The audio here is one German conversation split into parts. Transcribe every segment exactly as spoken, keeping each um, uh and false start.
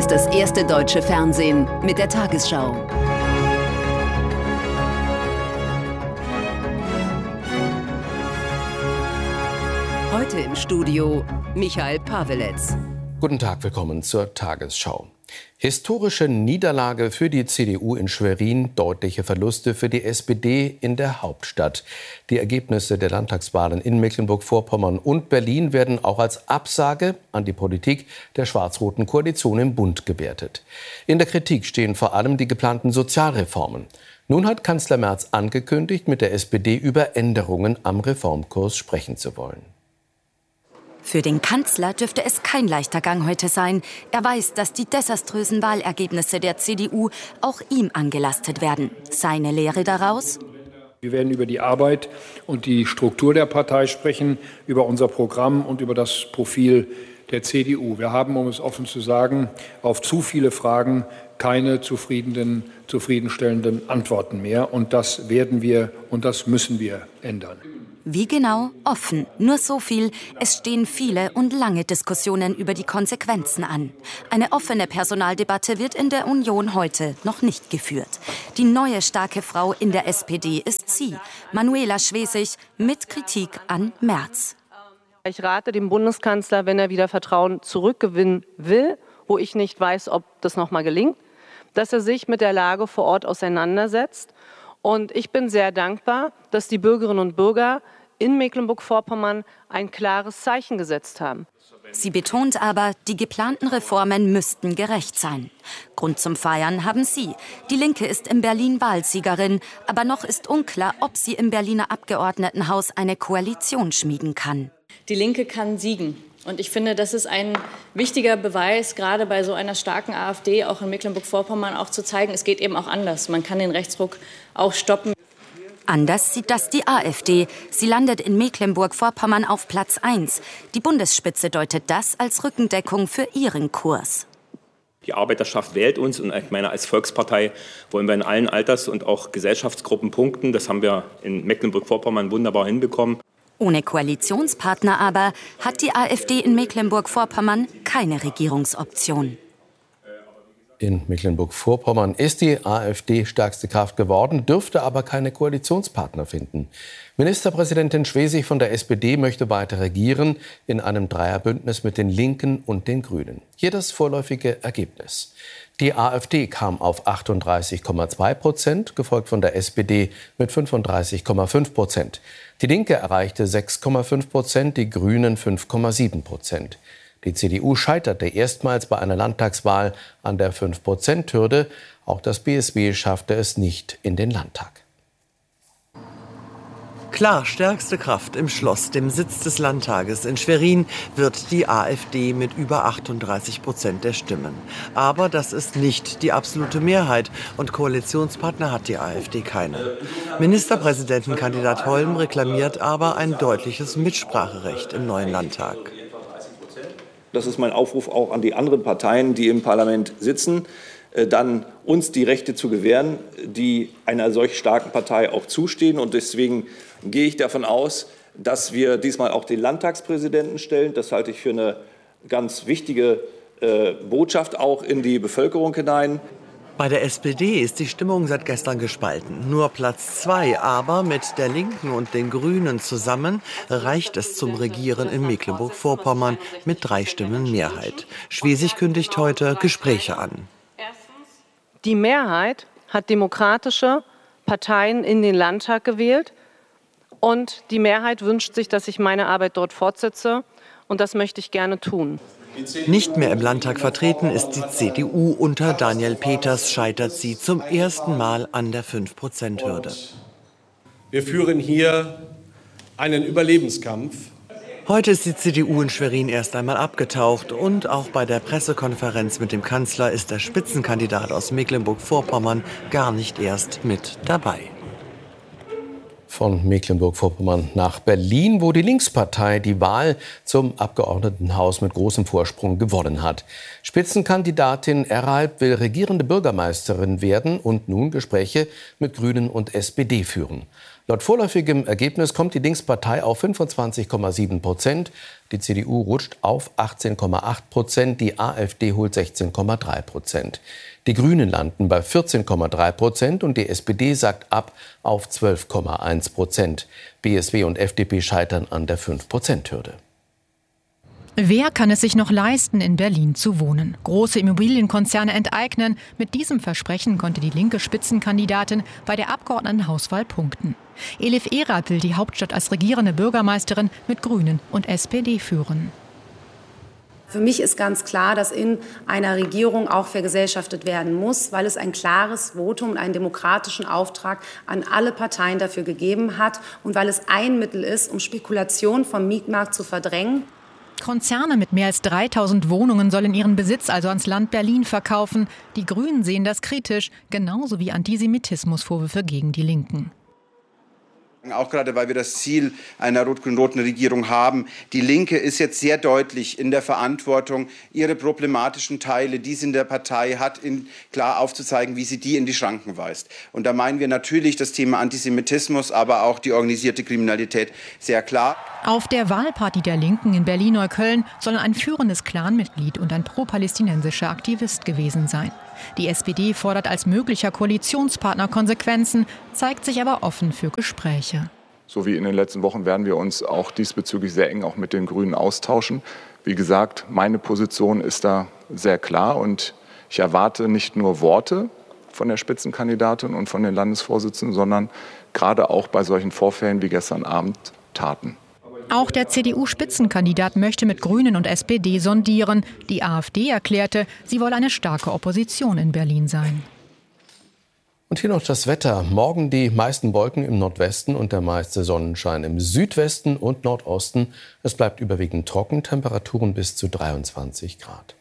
ist das erste deutsche Fernsehen mit der Tagesschau. Heute im Studio Michael Paweletz. Guten Tag, willkommen zur Tagesschau. Historische Niederlage für die C D U in Schwerin, deutliche Verluste für die S P D in der Hauptstadt. Die Ergebnisse der Landtagswahlen in Mecklenburg-Vorpommern und Berlin werden auch als Absage an die Politik der schwarz-roten Koalition im Bund gewertet. In der Kritik stehen vor allem die geplanten Sozialreformen. Nun hat Kanzler Merz angekündigt, mit der S P D über Änderungen am Reformkurs sprechen zu wollen. Für den Kanzler dürfte es kein leichter Gang heute sein. Er weiß, dass die desaströsen Wahlergebnisse der C D U auch ihm angelastet werden. Seine Lehre daraus? Wir werden über die Arbeit und die Struktur der Partei sprechen, über unser Programm und über das Profil der C D U. Wir haben, um es offen zu sagen, auf zu viele Fragen keine zufriedenen, zufriedenstellenden Antworten mehr. Und das werden wir und das müssen wir ändern. Wie genau? Offen. Nur so viel. Es stehen viele und lange Diskussionen über die Konsequenzen an. Eine offene Personaldebatte wird in der Union heute noch nicht geführt. Die neue starke Frau in der S P D ist sie, Manuela Schwesig, mit Kritik an Merz. Ich rate dem Bundeskanzler, wenn er wieder Vertrauen zurückgewinnen will, wo ich nicht weiß, ob das noch mal gelingt, dass er sich mit der Lage vor Ort auseinandersetzt. Und ich bin sehr dankbar, dass die Bürgerinnen und Bürger in Mecklenburg-Vorpommern ein klares Zeichen gesetzt haben. Sie betont aber, die geplanten Reformen müssten gerecht sein. Grund zum Feiern haben sie. Die Linke ist in Berlin Wahlsiegerin, aber noch ist unklar, ob sie im Berliner Abgeordnetenhaus eine Koalition schmieden kann. Die Linke kann siegen. Und ich finde, das ist ein wichtiger Beweis, gerade bei so einer starken AfD, auch in Mecklenburg-Vorpommern, auch zu zeigen, es geht eben auch anders. Man kann den Rechtsruck auch stoppen. Anders sieht das die AfD. Sie landet in Mecklenburg-Vorpommern auf Platz eins. Die Bundesspitze deutet das als Rückendeckung für ihren Kurs. Die Arbeiterschaft wählt uns und ich meine, als Volkspartei wollen wir in allen Alters- und auch Gesellschaftsgruppen punkten. Das haben wir in Mecklenburg-Vorpommern wunderbar hinbekommen. Ohne Koalitionspartner aber hat die AfD in Mecklenburg-Vorpommern keine Regierungsoption. In Mecklenburg-Vorpommern ist die AfD stärkste Kraft geworden, dürfte aber keine Koalitionspartner finden. Ministerpräsidentin Schwesig von der S P D möchte weiter regieren in einem Dreierbündnis mit den Linken und den Grünen. Hier das vorläufige Ergebnis. Die AfD kam auf achtunddreißig Komma zwei Prozent, gefolgt von der S P D mit fünfunddreißig Komma fünf Prozent. Die Linke erreichte sechs Komma fünf Prozent, die Grünen fünf Komma sieben Prozent. Die C D U scheiterte erstmals bei einer Landtagswahl an der fünf Prozent Hürde. Auch das B S W schaffte es nicht in den Landtag. Klar, stärkste Kraft im Schloss, dem Sitz des Landtages in Schwerin, wird die AfD mit über achtunddreißig Prozent der Stimmen. Aber das ist nicht die absolute Mehrheit und Koalitionspartner hat die AfD keine. Ministerpräsidentenkandidat Holm reklamiert aber ein deutliches Mitspracherecht im neuen Landtag. Das ist mein Aufruf auch an die anderen Parteien, die im Parlament sitzen, dann uns die Rechte zu gewähren, die einer solch starken Partei auch zustehen. Und deswegen gehe ich davon aus, dass wir diesmal auch den Landtagspräsidenten stellen. Das halte ich für eine ganz wichtige äh, Botschaft auch in die Bevölkerung hinein. Bei der S P D ist die Stimmung seit gestern gespalten. Nur Platz zwei, aber mit der Linken und den Grünen zusammen reicht es zum Regieren in Mecklenburg-Vorpommern mit drei Stimmen Mehrheit. Schwesig kündigt heute Gespräche an. Die Mehrheit hat demokratische Parteien in den Landtag gewählt. Und die Mehrheit wünscht sich, dass ich meine Arbeit dort fortsetze. Und das möchte ich gerne tun. Nicht mehr im Landtag vertreten ist die C D U. Unter Daniel Peters scheitert sie zum ersten Mal an der fünf Prozent Hürde. Wir führen hier einen Überlebenskampf. Heute ist die C D U in Schwerin erst einmal abgetaucht. Und auch bei der Pressekonferenz mit dem Kanzler ist der Spitzenkandidat aus Mecklenburg-Vorpommern gar nicht erst mit dabei. Von Mecklenburg-Vorpommern nach Berlin, wo die Linkspartei die Wahl zum Abgeordnetenhaus mit großem Vorsprung gewonnen hat. Spitzenkandidatin Erhalb will regierende Bürgermeisterin werden und nun Gespräche mit Grünen und S P D führen. Laut vorläufigem Ergebnis kommt die Linkspartei auf fünfundzwanzig Komma sieben Prozent, die C D U rutscht auf achtzehn Komma acht Prozent, die AfD holt sechzehn Komma drei Prozent. Die Grünen landen bei vierzehn Komma drei Prozent und die S P D sackt ab auf zwölf Komma eins Prozent. B S W und F D P scheitern an der fünf Prozent Hürde. Wer kann es sich noch leisten, in Berlin zu wohnen? Große Immobilienkonzerne enteignen. Mit diesem Versprechen konnte die linke Spitzenkandidatin bei der Abgeordnetenhauswahl punkten. Elif Erath will die Hauptstadt als regierende Bürgermeisterin mit Grünen und S P D führen. Für mich ist ganz klar, dass in einer Regierung auch vergesellschaftet werden muss, weil es ein klares Votum und einen demokratischen Auftrag an alle Parteien dafür gegeben hat und weil es ein Mittel ist, um Spekulation vom Mietmarkt zu verdrängen. Konzerne mit mehr als dreitausend Wohnungen sollen ihren Besitz also ans Land Berlin verkaufen. Die Grünen sehen das kritisch, genauso wie Antisemitismusvorwürfe gegen die Linken. Auch gerade, weil wir das Ziel einer rot-grün-roten Regierung haben. Die Linke ist jetzt sehr deutlich in der Verantwortung, ihre problematischen Teile, die sie in der Partei hat, in, klar aufzuzeigen, wie sie die in die Schranken weist. Und da meinen wir natürlich das Thema Antisemitismus, aber auch die organisierte Kriminalität sehr klar. Auf der Wahlparty der Linken in Berlin-Neukölln soll ein führendes Clanmitglied und ein pro-palästinensischer Aktivist gewesen sein. Die S P D fordert als möglicher Koalitionspartner Konsequenzen, zeigt sich aber offen für Gespräche. So wie in den letzten Wochen werden wir uns auch diesbezüglich sehr eng auch mit den Grünen austauschen. Wie gesagt, meine Position ist da sehr klar und ich erwarte nicht nur Worte von der Spitzenkandidatin und von den Landesvorsitzenden, sondern gerade auch bei solchen Vorfällen wie gestern Abend Taten. Auch der C D U-Spitzenkandidat möchte mit Grünen und S P D sondieren. Die AfD erklärte, sie wolle eine starke Opposition in Berlin sein. Und hier noch das Wetter. Morgen die meisten Wolken im Nordwesten und der meiste Sonnenschein im Südwesten und Nordosten. Es bleibt überwiegend trocken, Temperaturen bis zu dreiundzwanzig Grad.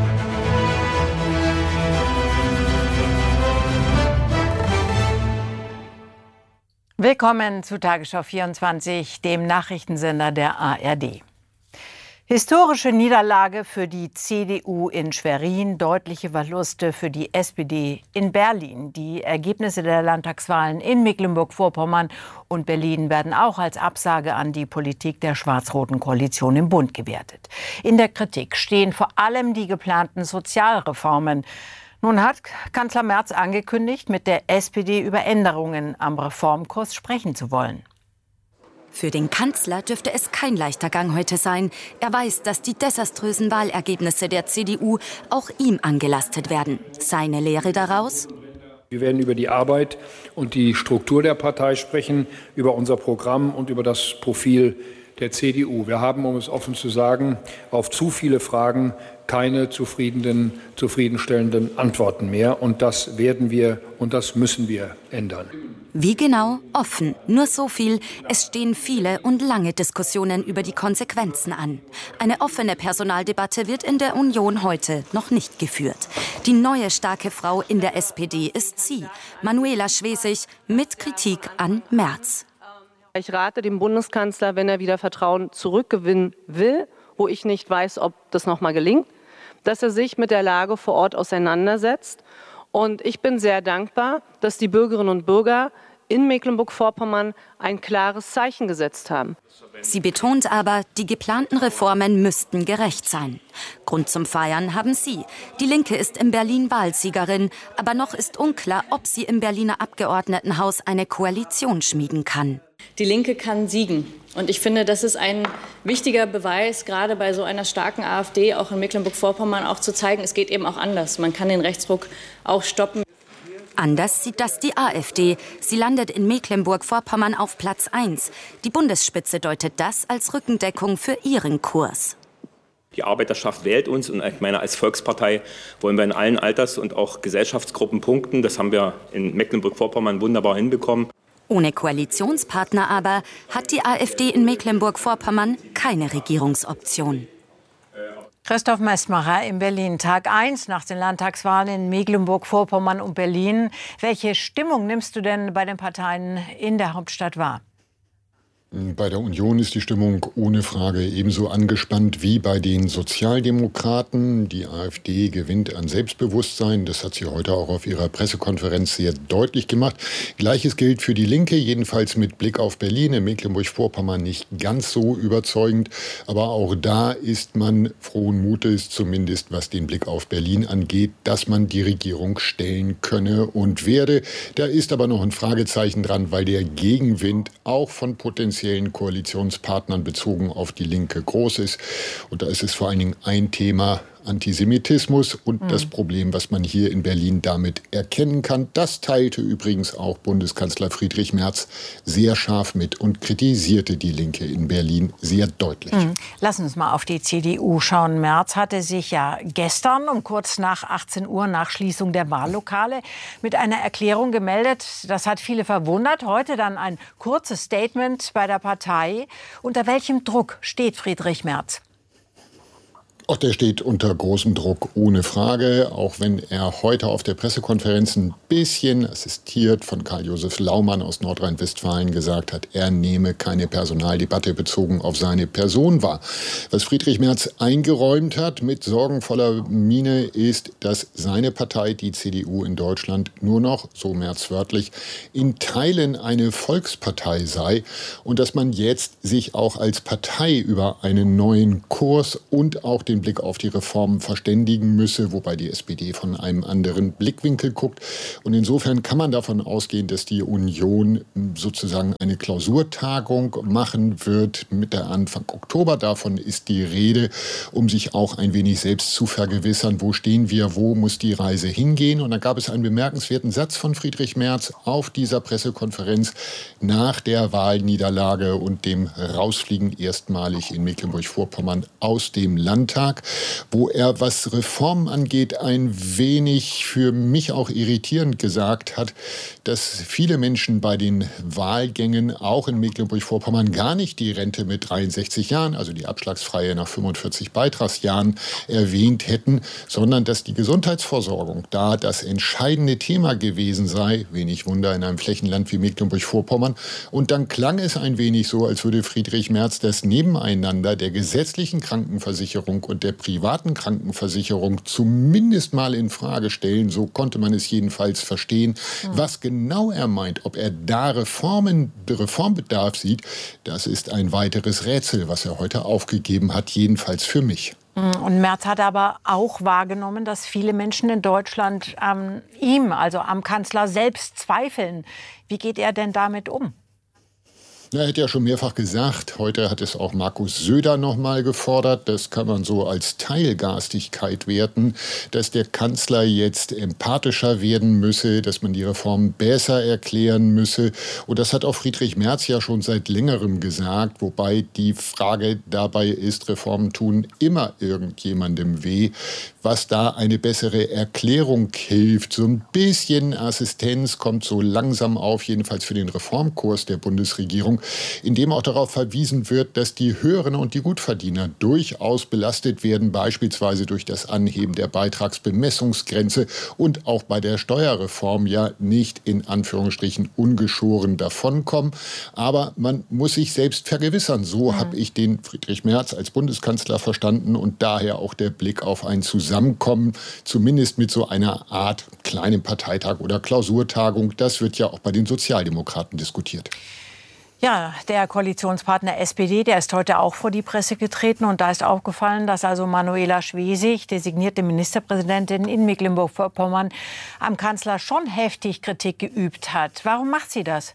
Willkommen zu Tagesschau vierundzwanzig, dem Nachrichtensender der A R D. Historische Niederlage für die C D U in Schwerin, deutliche Verluste für die S P D in Berlin. Die Ergebnisse der Landtagswahlen in Mecklenburg-Vorpommern und Berlin werden auch als Absage an die Politik der schwarz-roten Koalition im Bund gewertet. In der Kritik stehen vor allem die geplanten Sozialreformen. Nun hat Kanzler Merz angekündigt, mit der S P D über Änderungen am Reformkurs sprechen zu wollen. Für den Kanzler dürfte es kein leichter Gang heute sein. Er weiß, dass die desaströsen Wahlergebnisse der C D U auch ihm angelastet werden. Seine Lehre daraus? Wir werden über die Arbeit und die Struktur der Partei sprechen, über unser Programm und über das Profil der C D U. Wir haben, um es offen zu sagen, auf zu viele Fragen keine zufriedenen, zufriedenstellenden Antworten mehr. Und das werden wir und das müssen wir ändern. Wie genau? Offen. Nur so viel. Es stehen viele und lange Diskussionen über die Konsequenzen an. Eine offene Personaldebatte wird in der Union heute noch nicht geführt. Die neue starke Frau in der S P D ist sie, Manuela Schwesig, mit Kritik an Merz. Ich rate dem Bundeskanzler, wenn er wieder Vertrauen zurückgewinnen will, wo ich nicht weiß, ob das noch mal gelingt, dass er sich mit der Lage vor Ort auseinandersetzt. Und ich bin sehr dankbar, dass die Bürgerinnen und Bürger in Mecklenburg-Vorpommern ein klares Zeichen gesetzt haben. Sie betont aber, die geplanten Reformen müssten gerecht sein. Grund zum Feiern haben sie. Die Linke ist in Berlin Wahlsiegerin, aber noch ist unklar, ob sie im Berliner Abgeordnetenhaus eine Koalition schmieden kann. Die Linke kann siegen. Und ich finde, das ist ein wichtiger Beweis, gerade bei so einer starken AfD, auch in Mecklenburg-Vorpommern, auch zu zeigen, es geht eben auch anders. Man kann den Rechtsruck auch stoppen. Anders sieht das die AfD. Sie landet in Mecklenburg-Vorpommern auf Platz eins. Die Bundesspitze deutet das als Rückendeckung für ihren Kurs. Die Arbeiterschaft wählt uns und ich meine, als Volkspartei wollen wir in allen Alters- und auch Gesellschaftsgruppen punkten. Das haben wir in Mecklenburg-Vorpommern wunderbar hinbekommen. Ohne Koalitionspartner aber hat die AfD in Mecklenburg-Vorpommern keine Regierungsoption. Christoph Messmacher in Berlin. Tag eins nach den Landtagswahlen in Mecklenburg-Vorpommern und Berlin. Welche Stimmung nimmst du denn bei den Parteien in der Hauptstadt wahr? Bei der Union ist die Stimmung ohne Frage ebenso angespannt wie bei den Sozialdemokraten. Die AfD gewinnt an Selbstbewusstsein. Das hat sie heute auch auf ihrer Pressekonferenz sehr deutlich gemacht. Gleiches gilt für die Linke, jedenfalls mit Blick auf Berlin. In Mecklenburg-Vorpommern nicht ganz so überzeugend. Aber auch da ist man frohen Mutes, zumindest was den Blick auf Berlin angeht, dass man die Regierung stellen könne und werde. Da ist aber noch ein Fragezeichen dran, weil der Gegenwind auch von potenziellen Koalitionspartnern bezogen auf die Linke groß ist. Und da ist es vor allen Dingen ein Thema: Antisemitismus und mhm. das Problem, was man hier in Berlin damit erkennen kann. Das teilte übrigens auch Bundeskanzler Friedrich Merz sehr scharf mit und kritisierte die Linke in Berlin sehr deutlich. Mhm. Lassen wir uns mal auf die C D U schauen. Merz hatte sich ja gestern um kurz nach achtzehn Uhr, nach Schließung der Wahllokale, mit einer Erklärung gemeldet. Das hat viele verwundert. Heute dann ein kurzes Statement bei der Partei. Unter welchem Druck steht Friedrich Merz? Auch der steht unter großem Druck, ohne Frage, auch wenn er heute auf der Pressekonferenz ein bisschen assistiert von Karl-Josef Laumann aus Nordrhein-Westfalen gesagt hat, er nehme keine Personaldebatte bezogen auf seine Person wahr. Was Friedrich Merz eingeräumt hat mit sorgenvoller Miene ist, dass seine Partei, die C D U in Deutschland, nur noch, so Merz wörtlich, in Teilen eine Volkspartei sei und dass man jetzt sich auch als Partei über einen neuen Kurs und auch den Blick auf die Reformen verständigen müsse, wobei die S P D von einem anderen Blickwinkel guckt. Und insofern kann man davon ausgehen, dass die Union sozusagen eine Klausurtagung machen wird Mitte Anfang Oktober. Davon ist die Rede, um sich auch ein wenig selbst zu vergewissern, wo stehen wir, wo muss die Reise hingehen. Und da gab es einen bemerkenswerten Satz von Friedrich Merz auf dieser Pressekonferenz nach der Wahlniederlage und dem Rausfliegen erstmalig in Mecklenburg-Vorpommern aus dem Landtag, wo er, was Reformen angeht, ein wenig für mich auch irritierend gesagt hat, dass viele Menschen bei den Wahlgängen auch in Mecklenburg-Vorpommern gar nicht die Rente mit dreiundsechzig Jahren, also die abschlagsfreie nach fünfundvierzig Beitragsjahren, erwähnt hätten, sondern dass die Gesundheitsversorgung da das entscheidende Thema gewesen sei. Wenig Wunder in einem Flächenland wie Mecklenburg-Vorpommern. Und dann klang es ein wenig so, als würde Friedrich Merz das Nebeneinander der gesetzlichen Krankenversicherung und der privaten Krankenversicherung zumindest mal in Frage stellen. So konnte man es jedenfalls verstehen. Mhm. Was genau er meint, ob er da Reformen, Reformbedarf sieht, das ist ein weiteres Rätsel, was er heute aufgegeben hat, jedenfalls für mich. Und Merz hat aber auch wahrgenommen, dass viele Menschen in Deutschland an ihm, also am Kanzler selbst, zweifeln. Wie geht er denn damit um? Er hat ja schon mehrfach gesagt, heute hat es auch Markus Söder noch mal gefordert, das kann man so als Teilgarstigkeit werten, dass der Kanzler jetzt empathischer werden müsse, dass man die Reform besser erklären müsse. Und das hat auch Friedrich Merz ja schon seit längerem gesagt, wobei die Frage dabei ist, Reformen tun immer irgendjemandem weh. Was da eine bessere Erklärung hilft, so ein bisschen Assistenz kommt so langsam auf, jedenfalls für den Reformkurs der Bundesregierung, in dem auch darauf verwiesen wird, dass die Höheren und die Gutverdiener durchaus belastet werden, beispielsweise durch das Anheben der Beitragsbemessungsgrenze und auch bei der Steuerreform ja nicht in Anführungsstrichen ungeschoren davonkommen. Aber man muss sich selbst vergewissern. So mhm. habe ich den Friedrich Merz als Bundeskanzler verstanden und daher auch der Blick auf ein Zusammenkommen, zumindest mit so einer Art kleinen Parteitag oder Klausurtagung. Das wird ja auch bei den Sozialdemokraten diskutiert. Ja, der Koalitionspartner S P D, der ist heute auch vor die Presse getreten. Und da ist aufgefallen, dass also Manuela Schwesig, designierte Ministerpräsidentin in Mecklenburg-Vorpommern, am Kanzler schon heftig Kritik geübt hat. Warum macht sie das?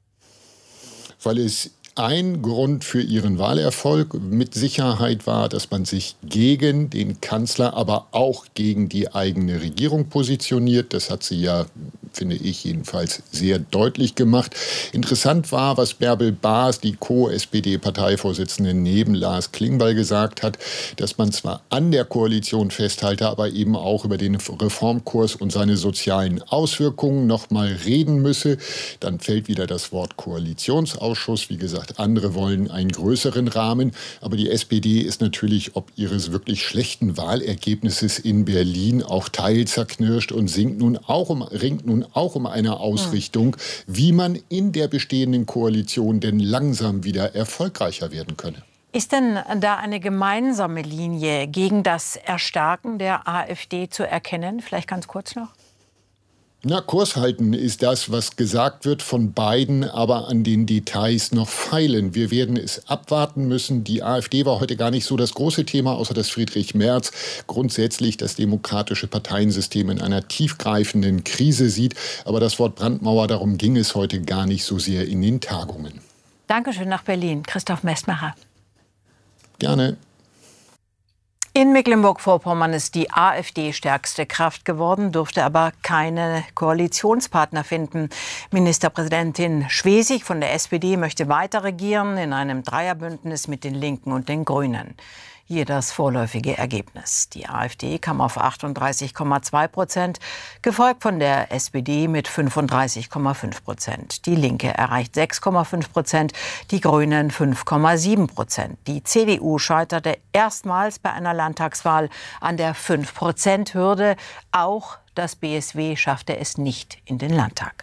Weil es ein Grund für ihren Wahlerfolg mit Sicherheit war, dass man sich gegen den Kanzler, aber auch gegen die eigene Regierung positioniert. Das hat sie ja, finde ich jedenfalls, sehr deutlich gemacht. Interessant war, was Bärbel Baas, die Co-S P D-Parteivorsitzende, neben Lars Klingbeil gesagt hat, dass man zwar an der Koalition festhalte, aber eben auch über den Reformkurs und seine sozialen Auswirkungen noch mal reden müsse. Dann fällt wieder das Wort Koalitionsausschuss. Wie gesagt, andere wollen einen größeren Rahmen. Aber die S P D ist natürlich ob ihres wirklich schlechten Wahlergebnisses in Berlin auch teilzerknirscht und singt nun auch um, ringt nun Koalition auch um eine Ausrichtung, wie man in der bestehenden Koalition denn langsam wieder erfolgreicher werden könne. Ist denn da eine gemeinsame Linie gegen das Erstarken der AfD zu erkennen? Vielleicht ganz kurz noch. Na, Kurs halten ist das, was gesagt wird von beiden, aber an den Details noch feilen. Wir werden es abwarten müssen. Die AfD war heute gar nicht so das große Thema, außer dass Friedrich Merz grundsätzlich das demokratische Parteiensystem in einer tiefgreifenden Krise sieht. Aber das Wort Brandmauer, darum ging es heute gar nicht so sehr in den Tagungen. Dankeschön nach Berlin, Christoph Mestmacher. Gerne. In Mecklenburg-Vorpommern ist die AfD stärkste Kraft geworden, durfte aber keine Koalitionspartner finden. Ministerpräsidentin Schwesig von der S P D möchte weiter regieren in einem Dreierbündnis mit den Linken und den Grünen. Hier das vorläufige Ergebnis. Die AfD kam auf achtunddreißig Komma zwei Prozent, gefolgt von der S P D mit fünfunddreißig Komma fünf Prozent. Die Linke erreicht sechs Komma fünf Prozent, die Grünen fünf Komma sieben Prozent. Die C D U scheiterte erstmals bei einer Landtagswahl an der fünf Prozent Hürde. Auch das B S W schaffte es nicht in den Landtag.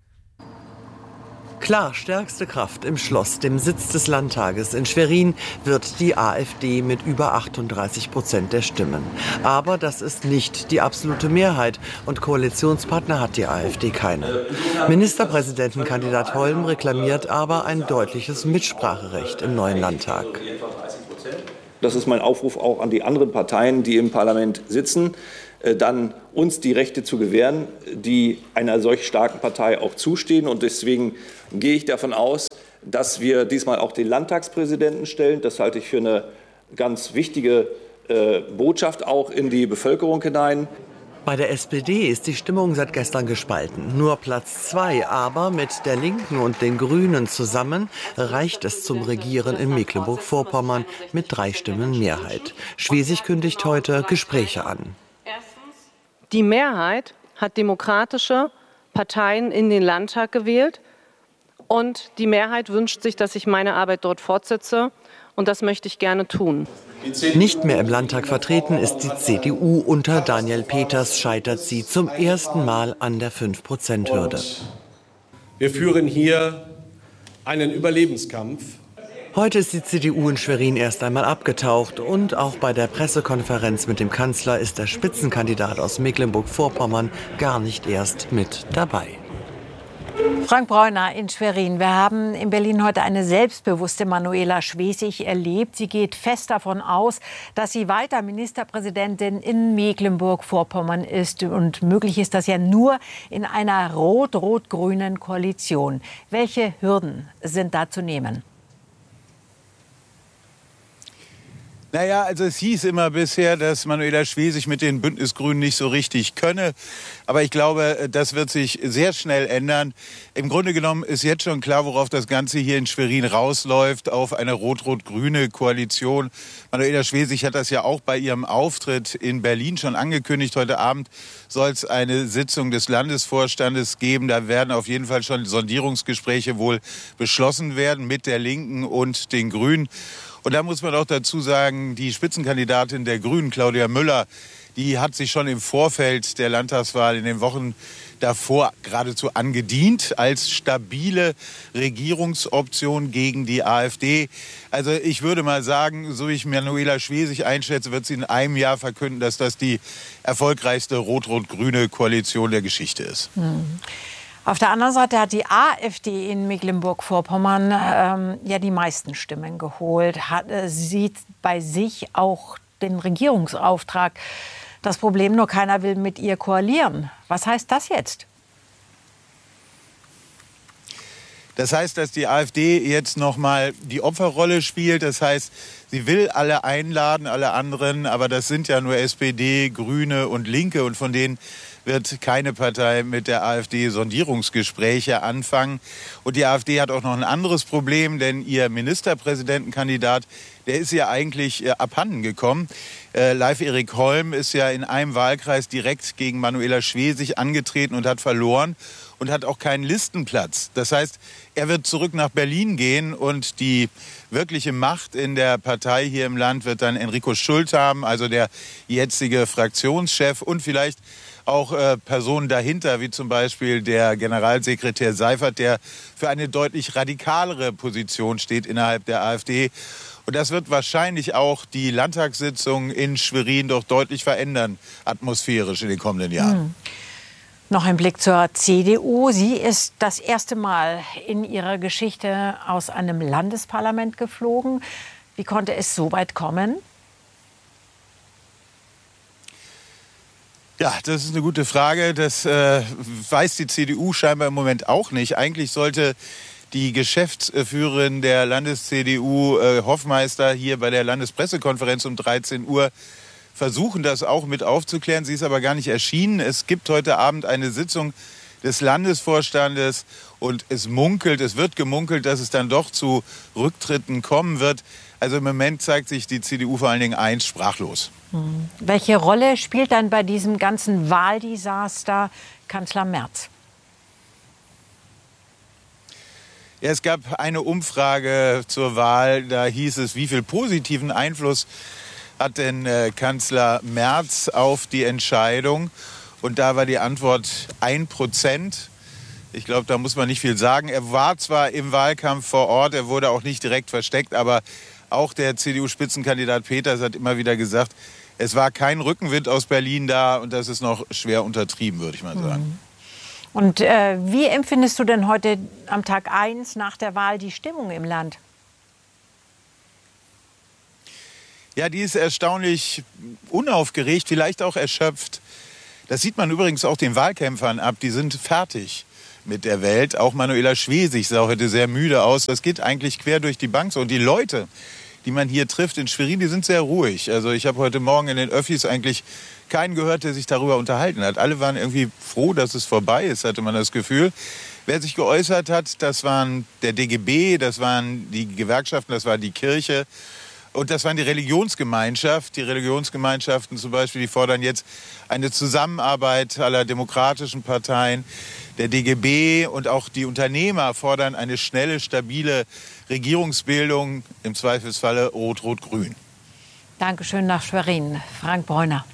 Klar, stärkste Kraft im Schloss, dem Sitz des Landtages in Schwerin, wird die AfD mit über achtunddreißig Prozent der Stimmen. Aber das ist nicht die absolute Mehrheit und Koalitionspartner hat die AfD keine. Ministerpräsidentenkandidat Holm reklamiert aber ein deutliches Mitspracherecht im neuen Landtag. Das ist mein Aufruf auch an die anderen Parteien, die im Parlament sitzen, dann uns die Rechte zu gewähren, die einer solch starken Partei auch zustehen. Und deswegen gehe ich davon aus, dass wir diesmal auch den Landtagspräsidenten stellen. Das halte ich für eine ganz wichtige äh, Botschaft auch in die Bevölkerung hinein. Bei der S P D ist die Stimmung seit gestern gespalten. Nur Platz zwei, aber mit der Linken und den Grünen zusammen reicht es zum Regieren in Mecklenburg-Vorpommern mit drei Stimmen Mehrheit. Schwesig kündigt heute Gespräche an. Die Mehrheit hat demokratische Parteien in den Landtag gewählt und die Mehrheit wünscht sich, dass ich meine Arbeit dort fortsetze und das möchte ich gerne tun. Nicht mehr im Landtag vertreten ist die C D U. Unter Daniel Peters scheitert sie zum ersten Mal an der fünf Prozent Hürde. Wir führen hier einen Überlebenskampf. Heute ist die C D U in Schwerin erst einmal abgetaucht und auch bei der Pressekonferenz mit dem Kanzler ist der Spitzenkandidat aus Mecklenburg-Vorpommern gar nicht erst mit dabei. Frank Bräuner in Schwerin. Wir haben in Berlin heute eine selbstbewusste Manuela Schwesig erlebt. Sie geht fest davon aus, dass sie weiter Ministerpräsidentin in Mecklenburg-Vorpommern ist. Und möglich ist das ja nur in einer rot-rot-grünen Koalition. Welche Hürden sind da zu nehmen? Naja, also es hieß immer bisher, dass Manuela Schwesig mit den Bündnisgrünen nicht so richtig könne. Aber ich glaube, das wird sich sehr schnell ändern. Im Grunde genommen ist jetzt schon klar, worauf das Ganze hier in Schwerin rausläuft, auf eine rot-rot-grüne Koalition. Manuela Schwesig hat das ja auch bei ihrem Auftritt in Berlin schon angekündigt. Heute Abend soll es eine Sitzung des Landesvorstandes geben. Da werden auf jeden Fall schon Sondierungsgespräche wohl beschlossen werden mit der Linken und den Grünen. Und da muss man auch dazu sagen, die Spitzenkandidatin der Grünen, Claudia Müller, die hat sich schon im Vorfeld der Landtagswahl in den Wochen davor geradezu angedient als stabile Regierungsoption gegen die AfD. Also ich würde mal sagen, so wie ich Manuela Schwesig einschätze, wird sie in einem Jahr verkünden, dass das die erfolgreichste rot-rot-grüne Koalition der Geschichte ist. Hm. Auf der anderen Seite hat die AfD in Mecklenburg-Vorpommern ähm, ja die meisten Stimmen geholt, hat, äh, sieht bei sich auch den Regierungsauftrag. Das Problem nur, keiner will mit ihr koalieren. Was heißt das jetzt? Das heißt, dass die AfD jetzt noch mal die Opferrolle spielt. Das heißt, sie will alle einladen, alle anderen. Aber das sind ja nur S P D, Grüne und Linke. Und von denen wird keine Partei mit der AfD Sondierungsgespräche anfangen. Und die AfD hat auch noch ein anderes Problem, denn ihr Ministerpräsidentenkandidat, der ist ja eigentlich äh, abhanden gekommen. Äh, Leif Erik Holm ist ja in einem Wahlkreis direkt gegen Manuela Schwesig angetreten und hat verloren und hat auch keinen Listenplatz. Das heißt, er wird zurück nach Berlin gehen und die wirkliche Macht in der Partei hier im Land wird dann Enrico Schult haben, also der jetzige Fraktionschef und vielleicht auch äh, Personen dahinter, wie zum Beispiel der Generalsekretär Seifert, der für eine deutlich radikalere Position steht innerhalb der AfD. Und das wird wahrscheinlich auch die Landtagssitzung in Schwerin doch deutlich verändern, atmosphärisch in den kommenden Jahren. Hm. Noch ein Blick zur C D U. Sie ist das erste Mal in ihrer Geschichte aus einem Landesparlament geflogen. Wie konnte es so weit kommen? Ja, das ist eine gute Frage. Das äh, weiß die C D U scheinbar im Moment auch nicht. Eigentlich sollte die Geschäftsführerin der Landes-C D U, äh, Hoffmeister, hier bei der Landespressekonferenz um dreizehn Uhr versuchen, das auch mit aufzuklären. Sie ist aber gar nicht erschienen. Es gibt heute Abend eine Sitzung des Landesvorstandes und es munkelt, es wird gemunkelt, dass es dann doch zu Rücktritten kommen wird. Also im Moment zeigt sich die C D U vor allen Dingen eins, sprachlos. Hm. Welche Rolle spielt dann bei diesem ganzen Wahldesaster Kanzler Merz? Ja, es gab eine Umfrage zur Wahl, da hieß es, wie viel positiven Einfluss hat denn äh, Kanzler Merz auf die Entscheidung? Und da war die Antwort ein Prozent. Ich glaube, da muss man nicht viel sagen. Er war zwar im Wahlkampf vor Ort, er wurde auch nicht direkt versteckt, aber auch der C D U-Spitzenkandidat Peters hat immer wieder gesagt, es war kein Rückenwind aus Berlin da und das ist noch schwer untertrieben, würde ich mal sagen. Und äh, wie empfindest du denn heute am Tag eins nach der Wahl die Stimmung im Land? Ja, die ist erstaunlich unaufgeregt, vielleicht auch erschöpft. Das sieht man übrigens auch den Wahlkämpfern ab. Die sind fertig mit der Welt. Auch Manuela Schwesig sah heute sehr müde aus. Das geht eigentlich quer durch die Bank so. Und die Leute, die man hier trifft in Schwerin, die sind sehr ruhig. Also ich habe heute Morgen in den Öffis eigentlich keinen gehört, der sich darüber unterhalten hat. Alle waren irgendwie froh, dass es vorbei ist, hatte man das Gefühl. Wer sich geäußert hat, das waren der D G B, das waren die Gewerkschaften, das war die Kirche. Und das waren die Religionsgemeinschaft. Die Religionsgemeinschaften zum Beispiel, die fordern jetzt eine Zusammenarbeit aller demokratischen Parteien. Der D G B und auch die Unternehmer fordern eine schnelle, stabile Regierungsbildung, im Zweifelsfalle Rot-Rot-Grün. Dankeschön nach Schwerin. Frank Bräuner.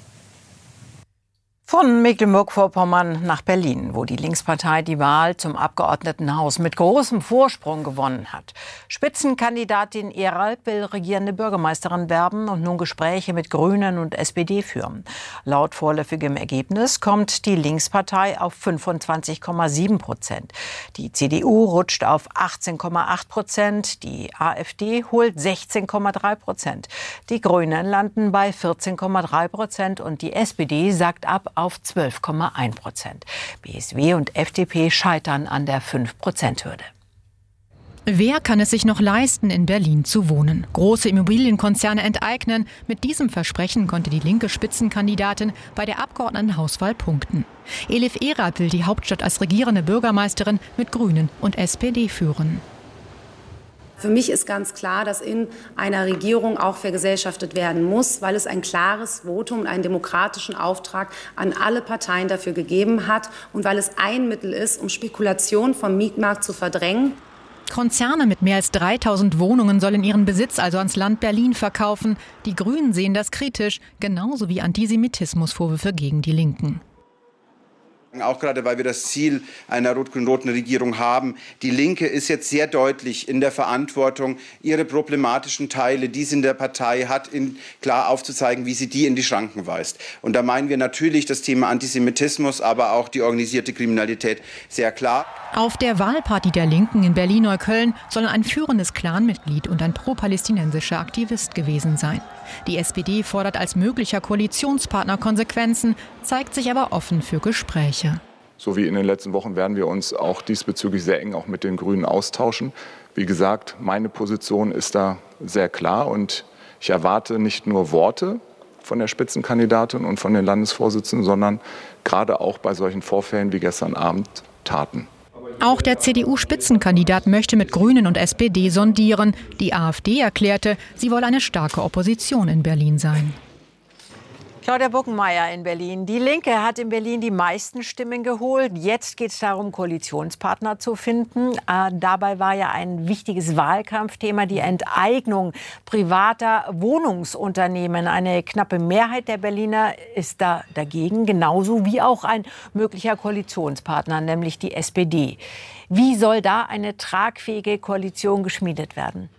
Von Mecklenburg-Vorpommern nach Berlin, wo die Linkspartei die Wahl zum Abgeordnetenhaus mit großem Vorsprung gewonnen hat. Spitzenkandidatin Eralp will regierende Bürgermeisterin werben und nun Gespräche mit Grünen und S P D führen. Laut vorläufigem Ergebnis kommt die Linkspartei auf fünfundzwanzig Komma sieben Prozent. Die C D U rutscht auf achtzehn Komma acht Prozent, die AfD holt sechzehn Komma drei Prozent. Die Grünen landen bei vierzehn Komma drei Prozent und die S P D sagt ab auf zwölf Komma eins Prozent. B S W und F D P scheitern an der fünf Prozent Hürde. Wer kann es sich noch leisten, in Berlin zu wohnen? Große Immobilienkonzerne enteignen. Mit diesem Versprechen konnte die linke Spitzenkandidatin bei der Abgeordnetenhauswahl punkten. Elif Eralp will die Hauptstadt als regierende Bürgermeisterin mit Grünen und S P D führen. Für mich ist ganz klar, dass in einer Regierung auch vergesellschaftet werden muss, weil es ein klares Votum und einen demokratischen Auftrag an alle Parteien dafür gegeben hat und weil es ein Mittel ist, um Spekulation vom Mietmarkt zu verdrängen. Konzerne mit mehr als dreitausend Wohnungen sollen ihren Besitz also ans Land Berlin verkaufen. Die Grünen sehen das kritisch, genauso wie Antisemitismusvorwürfe gegen die Linken. Auch gerade, weil wir das Ziel einer rot-grün-roten Regierung haben. Die Linke ist jetzt sehr deutlich in der Verantwortung, ihre problematischen Teile, die sie in der Partei hat, in, klar aufzuzeigen, wie sie die in die Schranken weist. Und da meinen wir natürlich das Thema Antisemitismus, aber auch die organisierte Kriminalität sehr klar. Auf der Wahlparty der Linken in Berlin-Neukölln soll ein führendes Clanmitglied und ein pro-palästinensischer Aktivist gewesen sein. Die S P D fordert als möglicher Koalitionspartner Konsequenzen, zeigt sich aber offen für Gespräche. So wie in den letzten Wochen werden wir uns auch diesbezüglich sehr eng auch mit den Grünen austauschen. Wie gesagt, meine Position ist da sehr klar und ich erwarte nicht nur Worte von der Spitzenkandidatin und von den Landesvorsitzenden, sondern gerade auch bei solchen Vorfällen wie gestern Abend Taten. Auch der C D U-Spitzenkandidat möchte mit Grünen und S P D sondieren. Die AfD erklärte, sie wolle eine starke Opposition in Berlin sein. Claudia Buckenmeier in Berlin. Die Linke hat in Berlin die meisten Stimmen geholt. Jetzt geht es darum, Koalitionspartner zu finden. Äh, dabei war ja ein wichtiges Wahlkampfthema die Enteignung privater Wohnungsunternehmen. Eine knappe Mehrheit der Berliner ist da dagegen, genauso wie auch ein möglicher Koalitionspartner, nämlich die S P D. Wie soll da eine tragfähige Koalition geschmiedet werden?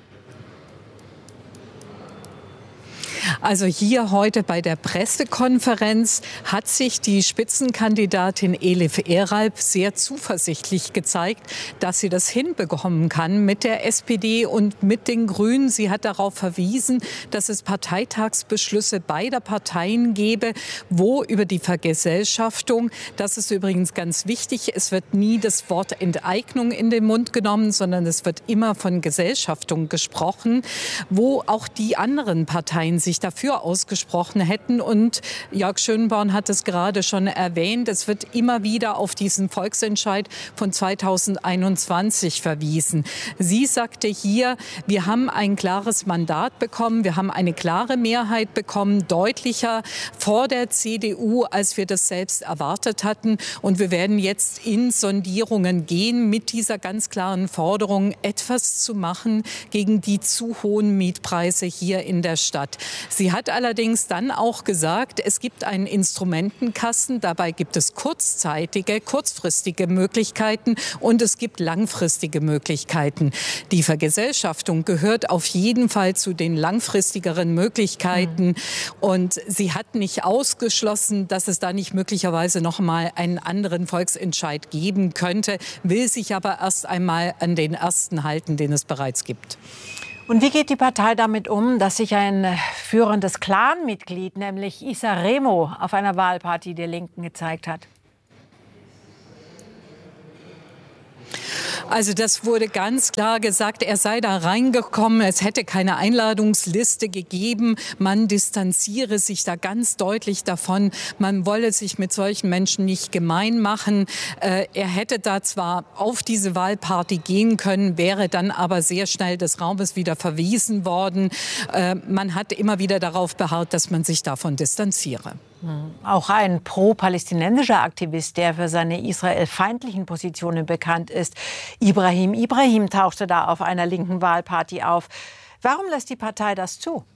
Also hier heute bei der Pressekonferenz hat sich die Spitzenkandidatin Elif Eralp sehr zuversichtlich gezeigt, dass sie das hinbekommen kann mit der S P D und mit den Grünen. Sie hat darauf verwiesen, dass es Parteitagsbeschlüsse beider Parteien gäbe, wo über die Vergesellschaftung, das ist übrigens ganz wichtig, es wird nie das Wort Enteignung in den Mund genommen, sondern es wird immer von Gesellschaftung gesprochen, wo auch die anderen Parteien sich dafür ausgesprochen hätten. Und Jörg Schönborn hat es gerade schon erwähnt, es wird immer wieder auf diesen Volksentscheid von zweitausendeinundzwanzig verwiesen. Sie sagte hier, wir haben ein klares Mandat bekommen, wir haben eine klare Mehrheit bekommen, deutlicher vor der C D U, als wir das selbst erwartet hatten. Und wir werden jetzt in Sondierungen gehen mit dieser ganz klaren Forderung, etwas zu machen gegen die zu hohen Mietpreise hier in der Stadt. Sie hat allerdings dann auch gesagt, es gibt einen Instrumentenkasten, dabei gibt es kurzzeitige, kurzfristige Möglichkeiten und es gibt langfristige Möglichkeiten. Die Vergesellschaftung gehört auf jeden Fall zu den langfristigeren Möglichkeiten. Mhm. Und sie hat nicht ausgeschlossen, dass es da nicht möglicherweise noch mal einen anderen Volksentscheid geben könnte, will sich aber erst einmal an den ersten halten, den es bereits gibt. Und wie geht die Partei damit um, dass sich ein führendes Clanmitglied, nämlich Issa Remo, auf einer Wahlparty der Linken gezeigt hat? Also das wurde ganz klar gesagt, er sei da reingekommen, es hätte keine Einladungsliste gegeben, man distanziere sich da ganz deutlich davon, man wolle sich mit solchen Menschen nicht gemein machen. Äh, er hätte da zwar auf diese Wahlparty gehen können, wäre dann aber sehr schnell des Raumes wieder verwiesen worden. Äh, man hat immer wieder darauf beharrt, dass man sich davon distanziere. Auch ein pro-palästinensischer Aktivist, der für seine israelfeindlichen Positionen bekannt ist, Ibrahim Ibrahim, tauchte da auf einer linken Wahlparty auf. Warum lässt die Partei das zu?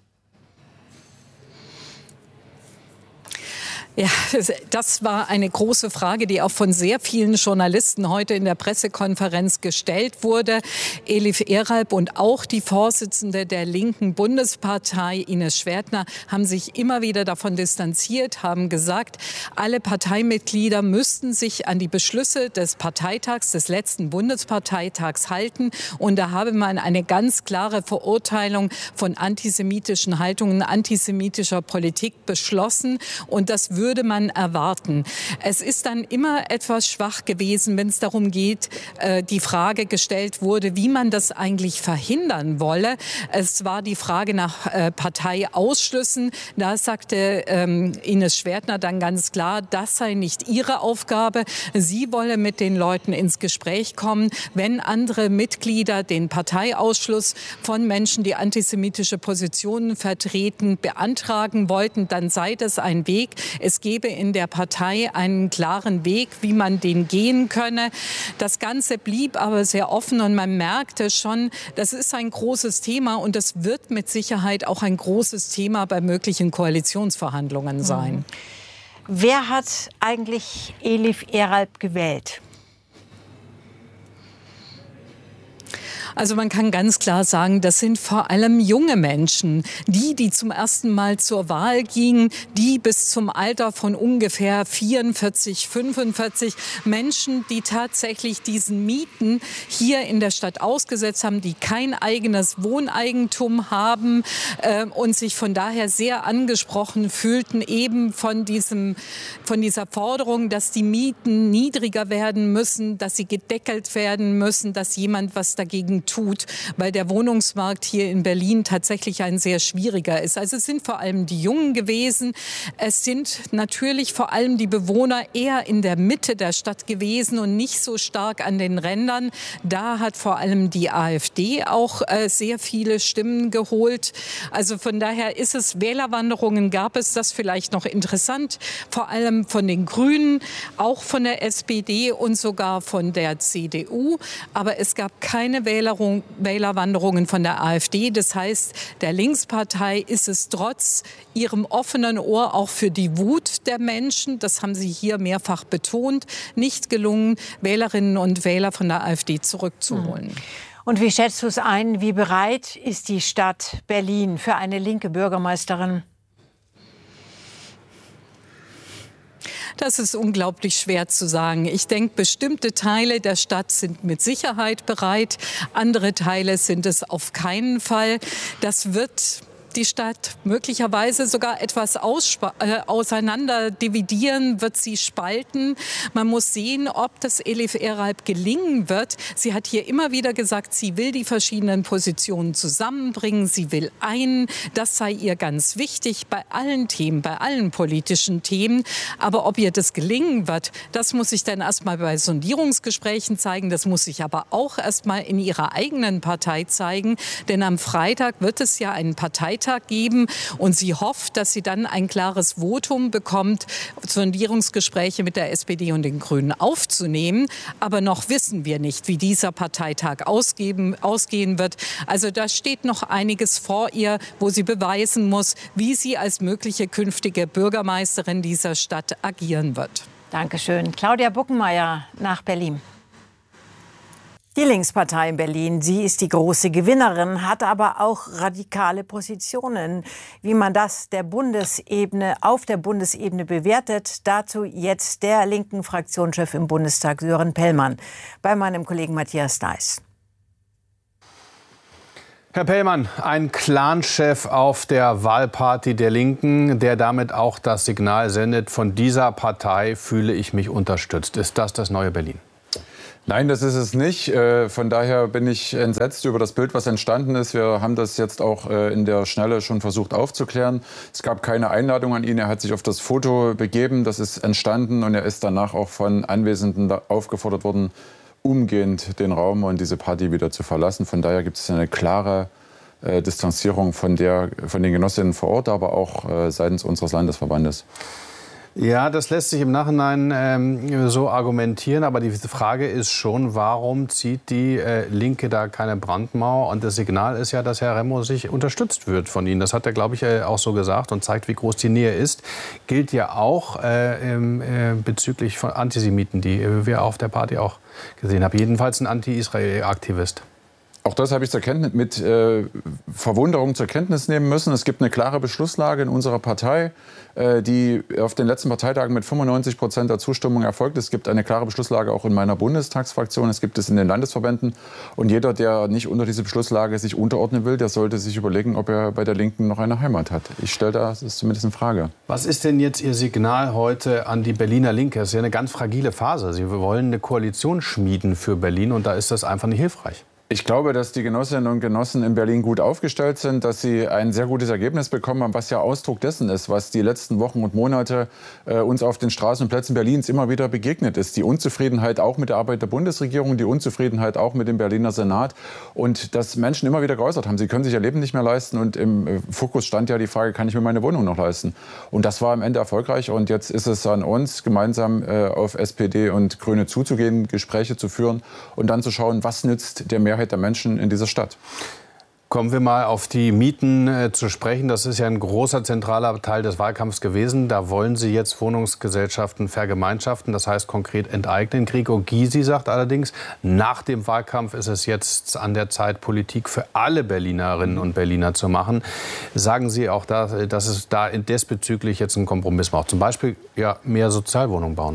Ja, das war eine große Frage, die auch von sehr vielen Journalisten heute in der Pressekonferenz gestellt wurde. Elif Eralp und auch die Vorsitzende der linken Bundespartei, Ines Schwertner, haben sich immer wieder davon distanziert, haben gesagt, alle Parteimitglieder müssten sich an die Beschlüsse des Parteitags, des letzten Bundesparteitags halten. Und da habe man eine ganz klare Verurteilung von antisemitischen Haltungen, antisemitischer Politik beschlossen. Und das würde würde man erwarten. Es ist dann immer etwas schwach gewesen, wenn es darum geht, äh, die Frage gestellt wurde, wie man das eigentlich verhindern wolle. Es war die Frage nach äh, Parteiausschlüssen. Da sagte ähm, Ines Schwertner dann ganz klar, das sei nicht ihre Aufgabe. Sie wolle mit den Leuten ins Gespräch kommen. Wenn andere Mitglieder den Parteiausschluss von Menschen, die antisemitische Positionen vertreten, beantragen wollten, dann sei das ein Weg. Es gebe in der Partei einen klaren Weg, wie man den gehen könne. Das Ganze blieb aber sehr offen und man merkte schon, das ist ein großes Thema und das wird mit Sicherheit auch ein großes Thema bei möglichen Koalitionsverhandlungen sein. Mhm. Wer hat eigentlich Elif Eralp gewählt? Also man kann ganz klar sagen, das sind vor allem junge Menschen, die, die zum ersten Mal zur Wahl gingen, die bis zum Alter von ungefähr vierundvierzig, fünfundvierzig Menschen, die tatsächlich diesen Mieten hier in der Stadt ausgesetzt haben, die kein eigenes Wohneigentum haben äh, und sich von daher sehr angesprochen fühlten, eben von diesem, von dieser Forderung, dass die Mieten niedriger werden müssen, dass sie gedeckelt werden müssen, dass jemand was dagegen dringend tut, weil der Wohnungsmarkt hier in Berlin tatsächlich ein sehr schwieriger ist. Also es sind vor allem die Jungen gewesen. Es sind natürlich vor allem die Bewohner eher in der Mitte der Stadt gewesen und nicht so stark an den Rändern. Da hat vor allem die AfD auch äh, sehr viele Stimmen geholt. Also von daher ist es, Wählerwanderungen gab es, das vielleicht noch interessant, vor allem von den Grünen, auch von der S P D und sogar von der C D U. Aber es gab keine Wählerung, Wählerwanderungen von der AfD. Das heißt, der Linkspartei ist es trotz ihrem offenen Ohr auch für die Wut der Menschen, das haben Sie hier mehrfach betont, nicht gelungen, Wählerinnen und Wähler von der AfD zurückzuholen. Und wie schätzt du es ein, wie bereit ist die Stadt Berlin für eine linke Bürgermeisterin? Das ist unglaublich schwer zu sagen. Ich denke, bestimmte Teile der Stadt sind mit Sicherheit bereit. Andere Teile sind es auf keinen Fall. Das wird die Stadt möglicherweise sogar etwas äh, auseinander dividieren, wird sie spalten. Man muss sehen, ob das Elif Eralp gelingen wird. Sie hat hier immer wieder gesagt, sie will die verschiedenen Positionen zusammenbringen. Sie will einen. Das sei ihr ganz wichtig bei allen Themen, bei allen politischen Themen. Aber ob ihr das gelingen wird, das muss sich dann erst mal bei Sondierungsgesprächen zeigen. Das muss sich aber auch erst mal in ihrer eigenen Partei zeigen. Denn am Freitag wird es ja einen Parteitag geben und sie hofft, dass sie dann ein klares Votum bekommt, Sondierungsgespräche mit der S P D und den Grünen aufzunehmen. Aber noch wissen wir nicht, wie dieser Parteitag ausgeben, ausgehen wird. Also da steht noch einiges vor ihr, wo sie beweisen muss, wie sie als mögliche künftige Bürgermeisterin dieser Stadt agieren wird. Dankeschön. Claudia Buckenmeier nach Berlin. Die Linkspartei in Berlin, sie ist die große Gewinnerin, hat aber auch radikale Positionen. Wie man das der Bundesebene, auf der Bundesebene bewertet, dazu jetzt der linken Fraktionschef im Bundestag, Sören Pellmann, bei meinem Kollegen Matthias Deiß. Herr Pellmann, ein Clanchef auf der Wahlparty der Linken, der damit auch das Signal sendet, von dieser Partei fühle ich mich unterstützt. Ist das das neue Berlin? Nein, das ist es nicht. Von daher bin ich entsetzt über das Bild, was entstanden ist. Wir haben das jetzt auch in der Schnelle schon versucht aufzuklären. Es gab keine Einladung an ihn. Er hat sich auf das Foto begeben. Das ist entstanden und er ist danach auch von Anwesenden aufgefordert worden, umgehend den Raum und diese Party wieder zu verlassen. Von daher gibt es eine klare äh, Distanzierung von, der, von den Genossinnen vor Ort, aber auch äh, seitens unseres Landesverbandes. Ja, das lässt sich im Nachhinein ähm, so argumentieren. Aber die Frage ist schon, warum zieht die äh, Linke da keine Brandmauer? Und das Signal ist ja, dass Herr Remo sich unterstützt wird von Ihnen. Das hat er, glaube ich, äh, auch so gesagt und zeigt, wie groß die Nähe ist. Gilt ja auch äh, äh, bezüglich von Antisemiten, die äh, wir auf der Party auch gesehen haben. Jedenfalls ein Anti-Israel-Aktivist. Auch das habe ich zur Kenntnis, mit äh, Verwunderung zur Kenntnis nehmen müssen. Es gibt eine klare Beschlusslage in unserer Partei, äh, die auf den letzten Parteitagen mit fünfundneunzig Prozent der Zustimmung erfolgt. Es gibt eine klare Beschlusslage auch in meiner Bundestagsfraktion. Es gibt es in den Landesverbänden. Und jeder, der nicht unter diese Beschlusslage sich unterordnen will, der sollte sich überlegen, ob er bei der Linken noch eine Heimat hat. Ich stelle das ist zumindest in Frage. Was ist denn jetzt Ihr Signal heute an die Berliner Linke? Das ist ja eine ganz fragile Phase. Sie wollen eine Koalition schmieden für Berlin und da ist das einfach nicht hilfreich. Ich glaube, dass die Genossinnen und Genossen in Berlin gut aufgestellt sind, dass sie ein sehr gutes Ergebnis bekommen haben, was ja Ausdruck dessen ist, was die letzten Wochen und Monate äh, uns auf den Straßen und Plätzen Berlins immer wieder begegnet ist. Die Unzufriedenheit auch mit der Arbeit der Bundesregierung, die Unzufriedenheit auch mit dem Berliner Senat und dass Menschen immer wieder geäußert haben, sie können sich ihr Leben nicht mehr leisten und im Fokus stand ja die Frage, kann ich mir meine Wohnung noch leisten? Und das war am Ende erfolgreich und jetzt ist es an uns, gemeinsam äh, auf S P D und Grüne zuzugehen, Gespräche zu führen und dann zu schauen, was nützt der Mehrheit der Menschen in dieser Stadt. Kommen wir mal auf die Mieten äh, zu sprechen. Das ist ja ein großer zentraler Teil des Wahlkampfs gewesen. Da wollen Sie jetzt Wohnungsgesellschaften vergemeinschaften, das heißt konkret enteignen. Gregor Gysi sagt allerdings, nach dem Wahlkampf ist es jetzt an der Zeit, Politik für alle Berlinerinnen und Berliner zu machen. Sagen Sie auch, da, dass es da diesbezüglich jetzt einen Kompromiss braucht? Zum Beispiel ja, mehr Sozialwohnungen bauen.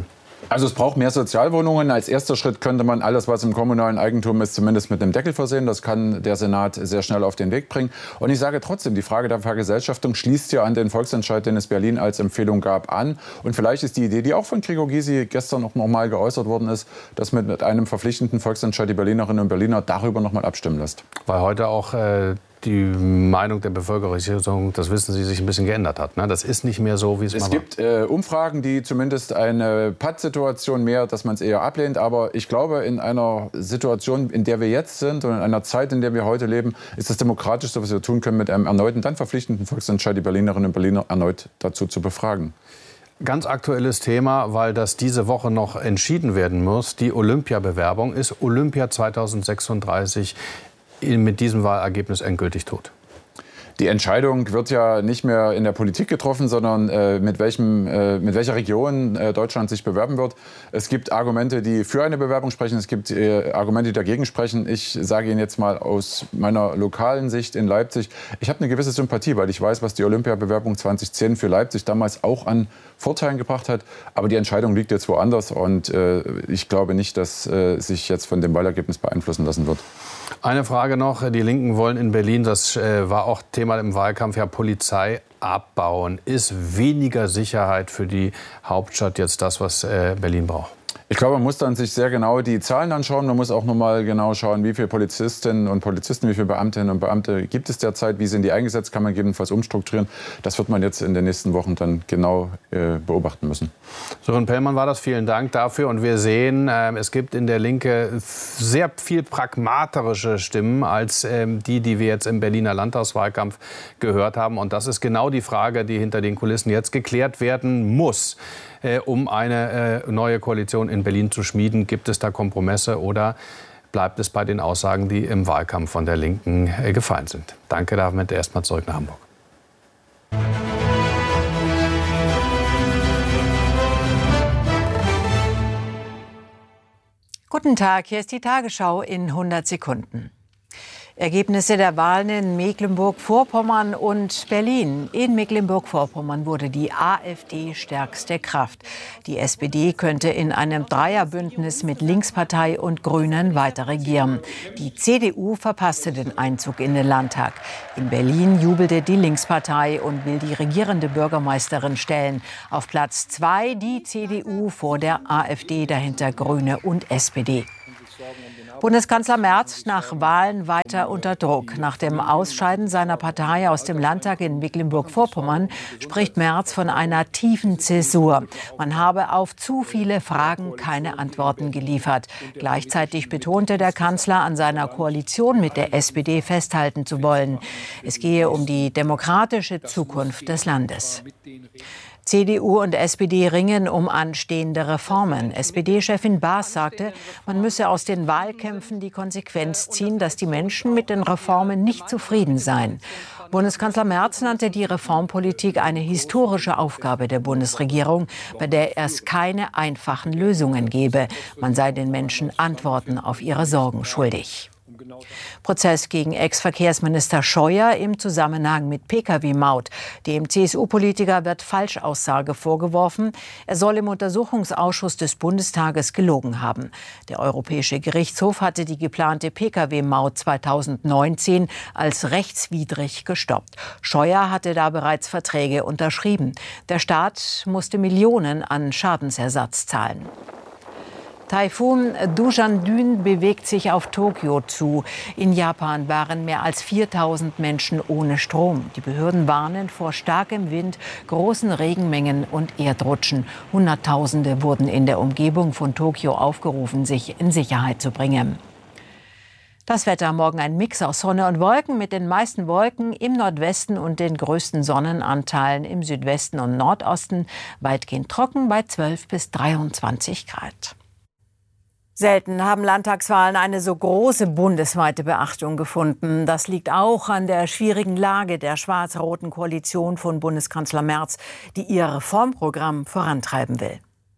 Also es braucht mehr Sozialwohnungen. Als erster Schritt könnte man alles, was im kommunalen Eigentum ist, zumindest mit einem Deckel versehen. Das kann der Senat sehr schnell auf den Weg bringen. Und ich sage trotzdem, die Frage der Vergesellschaftung schließt ja an den Volksentscheid, den es Berlin als Empfehlung gab, an. Und vielleicht ist die Idee, die auch von Gregor Gysi gestern auch noch mal geäußert worden ist, dass mit, mit einem verpflichtenden Volksentscheid die Berlinerinnen und Berliner darüber noch mal abstimmen lässt. Weil heute auch äh die Meinung der Bevölkerung, das wissen Sie, sich ein bisschen geändert hat. Ne? Das ist nicht mehr so, wie es, es mal war. Es gibt äh, Umfragen, die zumindest eine Pattsituation mehr, dass man es eher ablehnt. Aber ich glaube, in einer Situation, in der wir jetzt sind und in einer Zeit, in der wir heute leben, ist das Demokratischste, was wir tun können, mit einem erneuten, dann verpflichtenden Volksentscheid die Berlinerinnen und Berliner erneut dazu zu befragen. Ganz aktuelles Thema, weil das diese Woche noch entschieden werden muss. Die Olympiabewerbung. Ist Olympia zweitausendsechsunddreißig mit diesem Wahlergebnis endgültig tot? Die Entscheidung wird ja nicht mehr in der Politik getroffen, sondern äh, mit, welchem, äh, mit welcher Region äh, Deutschland sich bewerben wird. Es gibt Argumente, die für eine Bewerbung sprechen. Es gibt äh, Argumente, die dagegen sprechen. Ich sage Ihnen jetzt mal aus meiner lokalen Sicht in Leipzig, ich habe eine gewisse Sympathie, weil ich weiß, was die Olympiabewerbung zweitausendzehn für Leipzig damals auch an Vorteilen gebracht hat. Aber die Entscheidung liegt jetzt woanders. Und äh, ich glaube nicht, dass äh, sich jetzt von dem Wahlergebnis beeinflussen lassen wird. Eine Frage noch. Die Linken wollen in Berlin, das äh, war auch Thema im Wahlkampf, ja Polizei abbauen. Ist weniger Sicherheit für die Hauptstadt jetzt das, was äh, Berlin braucht? Ich glaube, man muss dann sich sehr genau die Zahlen anschauen. Man muss auch noch mal genau schauen, wie viele Polizistinnen und Polizisten, wie viele Beamtinnen und Beamte gibt es derzeit, wie sind die eingesetzt, kann man gegebenenfalls umstrukturieren. Das wird man jetzt in den nächsten Wochen dann genau äh, beobachten müssen. Sören Pellmann war das. Vielen Dank dafür. Und wir sehen, äh, es gibt in der Linke sehr viel pragmatische Stimmen als äh, die, die wir jetzt im Berliner Landtagswahlkampf gehört haben. Und das ist genau die Frage, die hinter den Kulissen jetzt geklärt werden muss. Äh, um eine äh, neue Koalition in Berlin zu schmieden. Gibt es da Kompromisse oder bleibt es bei den Aussagen, die im Wahlkampf von der Linken äh, gefallen sind? Danke, damit erst mal zurück nach Hamburg. Guten Tag, hier ist die Tagesschau in hundert Sekunden. Ergebnisse der Wahlen in Mecklenburg-Vorpommern und Berlin. In Mecklenburg-Vorpommern wurde die AfD stärkste Kraft. Die S P D könnte in einem Dreierbündnis mit Linkspartei und Grünen weiter regieren. Die C D U verpasste den Einzug in den Landtag. In Berlin jubelte die Linkspartei und will die regierende Bürgermeisterin stellen. Auf Platz zwei die C D U vor der AfD, dahinter Grüne und S P D. Bundeskanzler Merz nach Wahlen weiter unter Druck. Nach dem Ausscheiden seiner Partei aus dem Landtag in Mecklenburg-Vorpommern spricht Merz von einer tiefen Zäsur. Man habe auf zu viele Fragen keine Antworten geliefert. Gleichzeitig betonte der Kanzler, an seiner Koalition mit der S P D festhalten zu wollen. Es gehe um die demokratische Zukunft des Landes. C D U und S P D ringen um anstehende Reformen. S P D-Chefin Baas sagte, man müsse aus den Wahlkämpfen die Konsequenz ziehen, dass die Menschen mit den Reformen nicht zufrieden seien. Bundeskanzler Merz nannte die Reformpolitik eine historische Aufgabe der Bundesregierung, bei der es keine einfachen Lösungen gebe. Man sei den Menschen Antworten auf ihre Sorgen schuldig. Prozess gegen Ex-Verkehrsminister Scheuer im Zusammenhang mit P K W-Maut. Dem C S U-Politiker wird Falschaussage vorgeworfen. Er soll im Untersuchungsausschuss des Bundestages gelogen haben. Der Europäische Gerichtshof hatte die geplante P K W-Maut zweitausendneunzehn als rechtswidrig gestoppt. Scheuer hatte da bereits Verträge unterschrieben. Der Staat musste Millionen an Schadensersatz zahlen. Taifun Dujandun bewegt sich auf Tokio zu. In Japan waren mehr als viertausend Menschen ohne Strom. Die Behörden warnen vor starkem Wind, großen Regenmengen und Erdrutschen. Hunderttausende wurden in der Umgebung von Tokio aufgerufen, sich in Sicherheit zu bringen. Das Wetter: morgen ein Mix aus Sonne und Wolken mit den meisten Wolken im Nordwesten und den größten Sonnenanteilen im Südwesten und Nordosten. Weitgehend trocken bei zwölf bis dreiundzwanzig Grad. Selten haben Landtagswahlen eine so große bundesweite Beachtung gefunden. Das liegt auch an der schwierigen Lage der schwarz-roten Koalition von Bundeskanzler Merz, die ihr Reformprogramm vorantreiben will.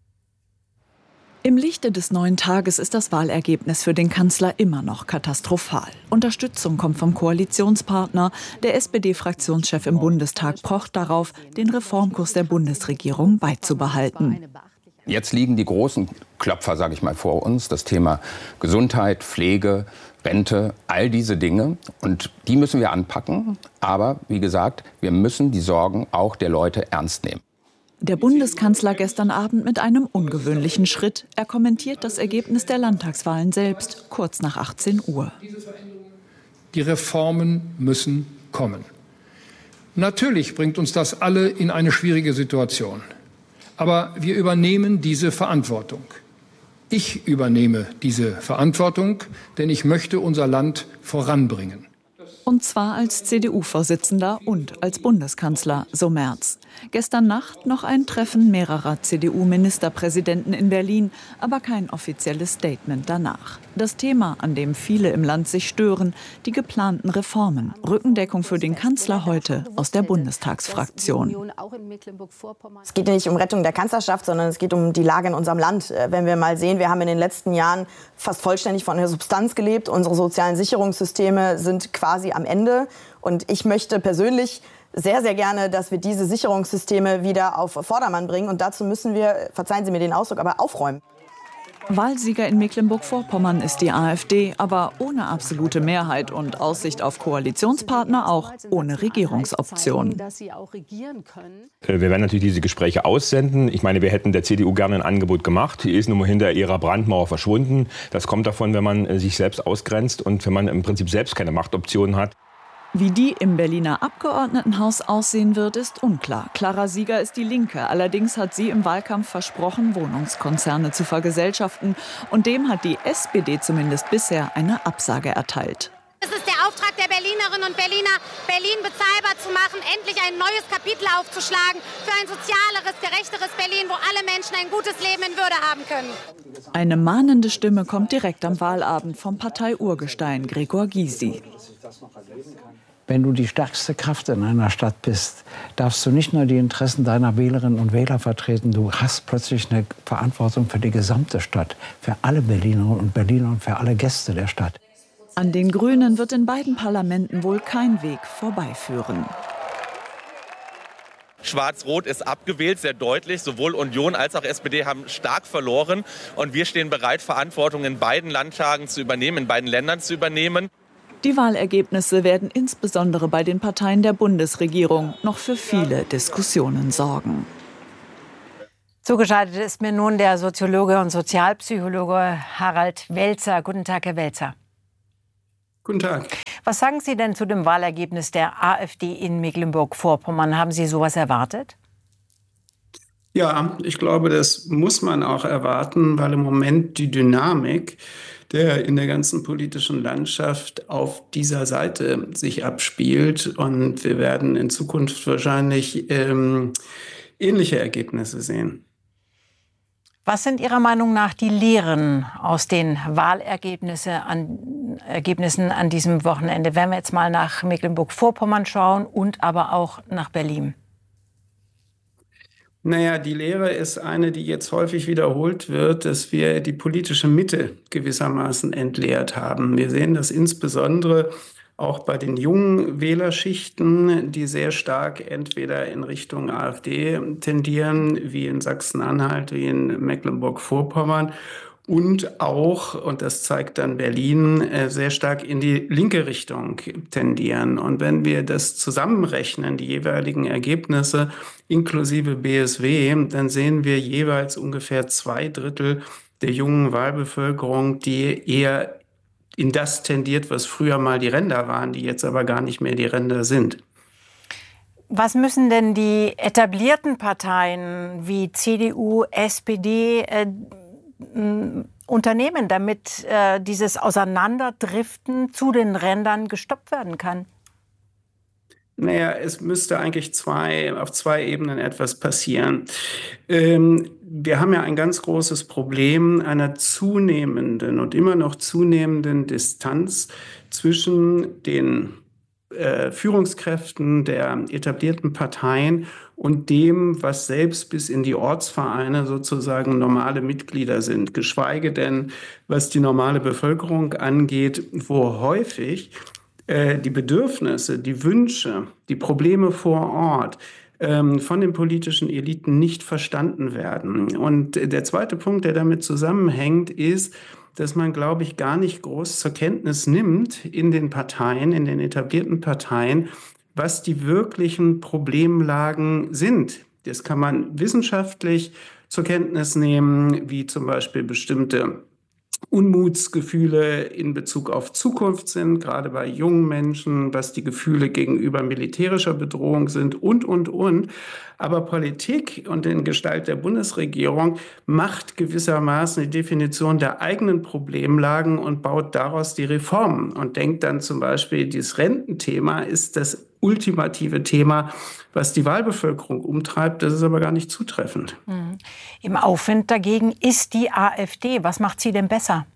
Im Lichte des neuen Tages ist das Wahlergebnis für den Kanzler immer noch katastrophal. Unterstützung kommt vom Koalitionspartner. Der S P D-Fraktionschef im Bundestag pocht darauf, den Reformkurs der Bundesregierung beizubehalten. Jetzt liegen die großen Klopfer, sage ich mal, vor uns. Das Thema Gesundheit, Pflege, Rente, all diese Dinge. Und die müssen wir anpacken. Aber wie gesagt, wir müssen die Sorgen auch der Leute ernst nehmen. Der Bundeskanzler gestern Abend mit einem ungewöhnlichen Schritt. Er kommentiert das Ergebnis der Landtagswahlen selbst, kurz nach achtzehn Uhr. Die Reformen müssen kommen. Natürlich bringt uns das alle in eine schwierige Situation. Aber wir übernehmen diese Verantwortung. Ich übernehme diese Verantwortung, denn ich möchte unser Land voranbringen. Und zwar als C D U-Vorsitzender und als Bundeskanzler, so Merz. Gestern Nacht noch ein Treffen mehrerer C D U-Ministerpräsidenten in Berlin, aber kein offizielles Statement danach. Das Thema, an dem viele im Land sich stören, die geplanten Reformen. Rückendeckung für den Kanzler heute aus der Bundestagsfraktion. Es geht nicht um Rettung der Kanzlerschaft, sondern es geht um die Lage in unserem Land. Wenn wir mal sehen, wir haben in den letzten Jahren fast vollständig von der Substanz gelebt. Unsere sozialen Sicherungssysteme sind quasi am Ende. Und ich möchte persönlich sehr, sehr gerne, dass wir diese Sicherungssysteme wieder auf Vordermann bringen. Und dazu müssen wir, verzeihen Sie mir den Ausdruck, aber aufräumen. Wahlsieger in Mecklenburg-Vorpommern ist die AfD, aber ohne absolute Mehrheit und Aussicht auf Koalitionspartner, auch ohne Regierungsoption. Wir werden natürlich diese Gespräche aussenden. Ich meine, wir hätten der C D U gerne ein Angebot gemacht. Die ist nun mal hinter ihrer Brandmauer verschwunden. Das kommt davon, wenn man sich selbst ausgrenzt und wenn man im Prinzip selbst keine Machtoptionen hat. Wie die im Berliner Abgeordnetenhaus aussehen wird, ist unklar. Klarer Sieger ist die Linke. Allerdings hat sie im Wahlkampf versprochen, Wohnungskonzerne zu vergesellschaften. Und dem hat die S P D zumindest bisher eine Absage erteilt. Es ist der Auftrag der Berlinerinnen und Berliner, Berlin bezahlbar zu machen, endlich ein neues Kapitel aufzuschlagen für ein sozialeres, gerechteres Berlin, wo alle Menschen ein gutes Leben in Würde haben können. Eine mahnende Stimme kommt direkt am Wahlabend vom Parteiurgestein Gregor Gysi. Wenn du die stärkste Kraft in einer Stadt bist, darfst du nicht nur die Interessen deiner Wählerinnen und Wähler vertreten, du hast plötzlich eine Verantwortung für die gesamte Stadt, für alle Berlinerinnen und Berliner und für alle Gäste der Stadt. An den Grünen wird in beiden Parlamenten wohl kein Weg vorbeiführen. Schwarz-Rot ist abgewählt, sehr deutlich. Sowohl Union als auch S P D haben stark verloren. Und wir stehen bereit, Verantwortung in beiden Landtagen zu übernehmen, in beiden Ländern zu übernehmen. Die Wahlergebnisse werden insbesondere bei den Parteien der Bundesregierung noch für viele Diskussionen sorgen. Zugeschaltet ist mir nun der Soziologe und Sozialpsychologe Harald Welzer. Guten Tag, Herr Welzer. Guten Tag. Was sagen Sie denn zu dem Wahlergebnis der AfD in Mecklenburg-Vorpommern? Haben Sie sowas erwartet? Ja, ich glaube, das muss man auch erwarten, weil im Moment die Dynamik der in der ganzen politischen Landschaft auf dieser Seite sich abspielt. Und wir werden in Zukunft wahrscheinlich ähm, ähnliche Ergebnisse sehen. Was sind Ihrer Meinung nach die Lehren aus den Wahlergebnissen an, Ergebnissen an diesem Wochenende? Wenn wir jetzt mal nach Mecklenburg-Vorpommern schauen und aber auch nach Berlin. Naja, die Lehre ist eine, die jetzt häufig wiederholt wird, dass wir die politische Mitte gewissermaßen entleert haben. Wir sehen das insbesondere auch bei den jungen Wählerschichten, die sehr stark entweder in Richtung AfD tendieren, wie in Sachsen-Anhalt, wie in Mecklenburg-Vorpommern, und auch, und das zeigt dann Berlin, sehr stark in die linke Richtung tendieren. Und wenn wir das zusammenrechnen, die jeweiligen Ergebnisse inklusive B S W, dann sehen wir jeweils ungefähr zwei Drittel der jungen Wahlbevölkerung, die eher in das tendiert, was früher mal die Ränder waren, die jetzt aber gar nicht mehr die Ränder sind. Was müssen denn die etablierten Parteien wie C D U, S P D äh, unternehmen, damit äh, dieses Auseinanderdriften zu den Rändern gestoppt werden kann? Naja, es müsste eigentlich zwei, auf zwei Ebenen etwas passieren. Ähm, wir haben ja ein ganz großes Problem einer zunehmenden und immer noch zunehmenden Distanz zwischen den äh, Führungskräften der etablierten Parteien und dem, was selbst bis in die Ortsvereine sozusagen normale Mitglieder sind, geschweige denn, was die normale Bevölkerung angeht, wo häufig äh, die Bedürfnisse, die Wünsche, die Probleme vor Ort ähm, von den politischen Eliten nicht verstanden werden. Und der zweite Punkt, der damit zusammenhängt, ist, dass man, glaube ich, gar nicht groß zur Kenntnis nimmt in den Parteien, in den etablierten Parteien, was die wirklichen Problemlagen sind. Das kann man wissenschaftlich zur Kenntnis nehmen, wie zum Beispiel bestimmte Unmutsgefühle in Bezug auf Zukunft sind, gerade bei jungen Menschen, was die Gefühle gegenüber militärischer Bedrohung sind und, und, und. Aber Politik und in Gestalt der Bundesregierung macht gewissermaßen die Definition der eigenen Problemlagen und baut daraus die Reformen und denkt dann zum Beispiel, dieses Rententhema ist das ultimative Thema, was die Wahlbevölkerung umtreibt. Das ist aber gar nicht zutreffend. Mhm. Im Aufwind dagegen ist die AfD. Was macht sie denn besser?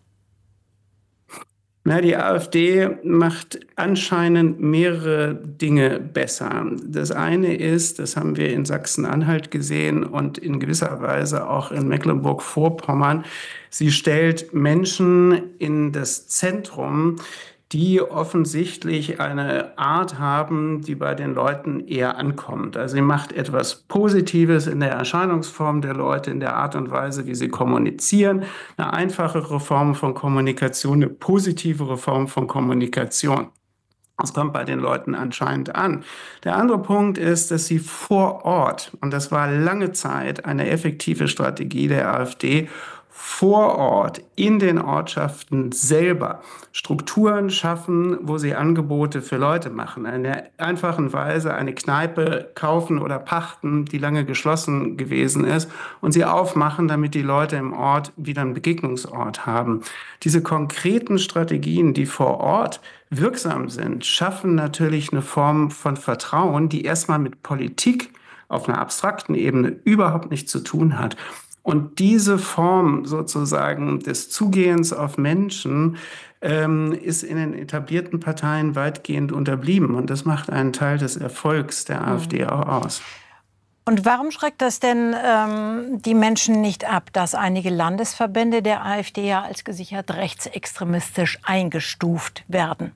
Na, die AfD macht anscheinend mehrere Dinge besser. Das eine ist, das haben wir in Sachsen-Anhalt gesehen und in gewisser Weise auch in Mecklenburg-Vorpommern, sie stellt Menschen in das Zentrum, die offensichtlich eine Art haben, die bei den Leuten eher ankommt. Also sie macht etwas Positives in der Erscheinungsform der Leute, in der Art und Weise, wie sie kommunizieren. Eine einfachere Form von Kommunikation, eine positivere Form von Kommunikation. Das kommt bei den Leuten anscheinend an. Der andere Punkt ist, dass sie vor Ort, und das war lange Zeit eine effektive Strategie der AfD, vor Ort in den Ortschaften selber Strukturen schaffen, wo sie Angebote für Leute machen. In der einfachen Weise eine Kneipe kaufen oder pachten, die lange geschlossen gewesen ist, und sie aufmachen, damit die Leute im Ort wieder einen Begegnungsort haben. Diese konkreten Strategien, die vor Ort wirksam sind, schaffen natürlich eine Form von Vertrauen, die erstmal mit Politik auf einer abstrakten Ebene überhaupt nichts zu tun hat. Und diese Form sozusagen des Zugehens auf Menschen ähm, ist in den etablierten Parteien weitgehend unterblieben. Und das macht einen Teil des Erfolgs der AfD auch aus. Und warum schreckt das denn ähm, die Menschen nicht ab, dass einige Landesverbände der AfD ja als gesichert rechtsextremistisch eingestuft werden?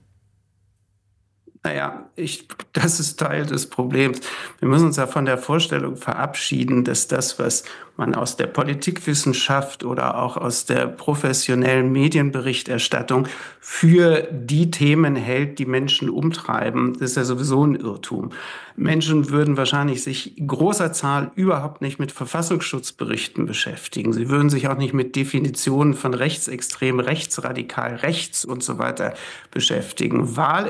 Naja, ich, das ist Teil des Problems. Wir müssen uns ja von der Vorstellung verabschieden, dass das, was man aus der Politikwissenschaft oder auch aus der professionellen Medienberichterstattung für die Themen hält, die Menschen umtreiben, das ist ja sowieso ein Irrtum. Menschen würden wahrscheinlich sich in großer Zahl überhaupt nicht mit Verfassungsschutzberichten beschäftigen. Sie würden sich auch nicht mit Definitionen von rechtsextrem, rechtsradikal, rechts und so weiter beschäftigen. Wahl